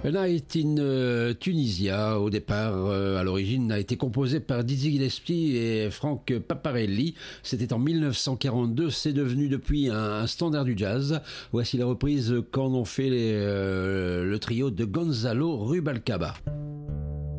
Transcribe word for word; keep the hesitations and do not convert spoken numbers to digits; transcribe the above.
Night in euh, Tunisia, au départ, euh, à l'origine, a été composé par Dizzy Gillespie et Frank Paparelli. C'était en mille neuf cent quarante-deux, c'est devenu depuis un, un standard du jazz. Voici la reprise qu'en ont fait les, euh, le trio de Gonzalo Rubalcaba.